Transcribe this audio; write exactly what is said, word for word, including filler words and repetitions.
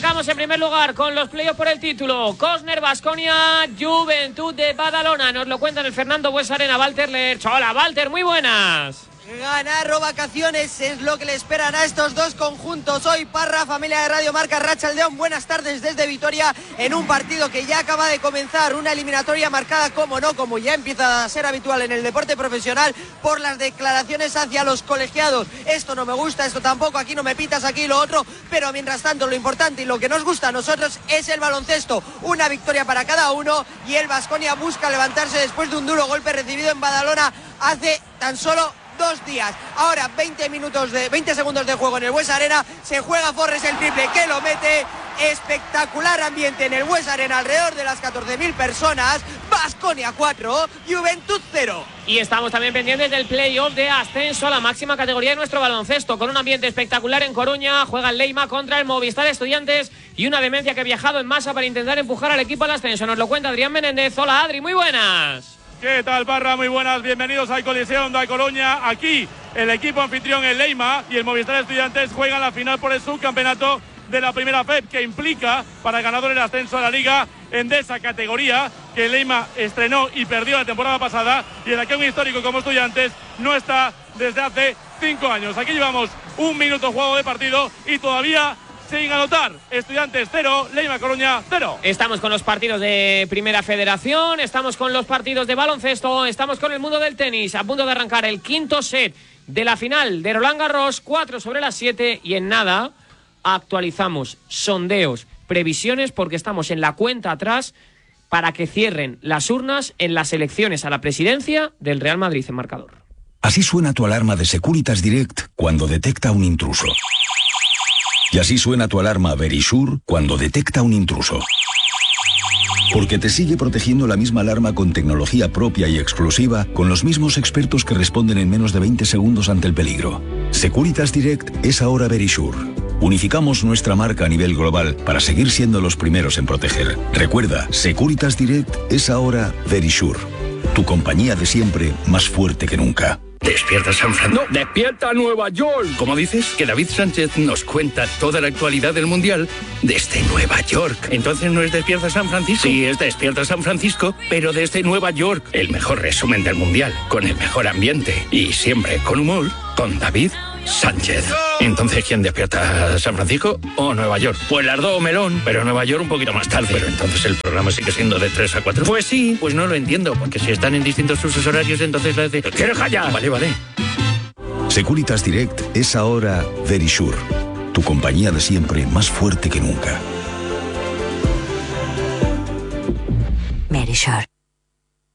Arrancamos en primer lugar con los playoffs por el título. Cosner, Baskonia, Juventud de Badalona. Nos lo cuentan el Fernando Buesarena, Walter Lerch. Hola, Walter, muy buenas. Ganar o vacaciones es lo que le esperan a estos dos conjuntos. Hoy Parra, familia de Radio Marca Rachaldeón, buenas tardes desde Vitoria en un partido que ya acaba de comenzar, una eliminatoria marcada, como no, como ya empieza a ser habitual en el deporte profesional, por las declaraciones hacia los colegiados. Esto no me gusta, esto tampoco, aquí no me pitas, aquí lo otro, pero mientras tanto lo importante y lo que nos gusta a nosotros es el baloncesto. Una victoria para cada uno y el Baskonia busca levantarse después de un duro golpe recibido en Badalona hace tan solo dos días. Ahora veinte minutos de veinte segundos de juego en el Bues Arena. Se juega Forres el triple que lo mete. Espectacular ambiente en el Bues Arena, alrededor de las catorce mil personas. Baskonia cuatro, Juventud cero. Y estamos también pendientes del playoff de ascenso a la máxima categoría de nuestro baloncesto, con un ambiente espectacular en Coruña. Juega el Leima contra el Movistar Estudiantes y una demencia que ha viajado en masa para intentar empujar al equipo al ascenso. Nos lo cuenta Adrián Menéndez. Hola, Adri, muy buenas. ¿Qué tal, Parra? Muy buenas, bienvenidos al Coliseo de Coruña. Aquí el equipo anfitrión, el Leima, y el Movistar Estudiantes juegan la final por el subcampeonato de la primera F E P, que implica para el ganador el ascenso a la Liga Endesa, categoría que el Leima estrenó y perdió la temporada pasada, y en la que un histórico como Estudiantes no está desde hace cinco años. Aquí llevamos un minuto juego de partido y todavía sin anotar. Estudiantes cero, Leima Coruña cero. Estamos con los partidos de Primera Federación, estamos con los partidos de baloncesto, estamos con el mundo del tenis, a punto de arrancar el quinto set de la final de Roland Garros, cuatro sobre las siete, y en nada actualizamos sondeos, previsiones, porque estamos en la cuenta atrás para que cierren las urnas en las elecciones a la presidencia del Real Madrid en marcador. Así suena tu alarma de Securitas Direct cuando detecta un intruso. Y así suena tu alarma Verisure cuando detecta un intruso. Porque te sigue protegiendo la misma alarma con tecnología propia y exclusiva, con los mismos expertos que responden en menos de veinte segundos ante el peligro. Securitas Direct es ahora Verisure. Unificamos nuestra marca a nivel global para seguir siendo los primeros en proteger. Recuerda, Securitas Direct es ahora Verisure. Tu compañía de siempre, más fuerte que nunca. Despierta San Francisco. No, despierta Nueva York. ¿Cómo dices? Que David Sánchez nos cuenta toda la actualidad del Mundial desde Nueva York. Entonces no es Despierta San Francisco. Sí, es Despierta San Francisco, pero desde Nueva York. El mejor resumen del Mundial, con el mejor ambiente y siempre con humor, con David Sánchez. Entonces, ¿quién despierta? ¿San Francisco o Nueva York? Pues las dos, melón, pero Nueva York un poquito más tarde. Pero entonces el programa sigue siendo de tres a cuatro. Pues sí, pues no lo entiendo, porque si están en distintos usos horarios, entonces la de... ¿Quieres callar? Vale, vale. Securitas Direct es ahora Verisure. Tu compañía de siempre, más fuerte que nunca. Verisure.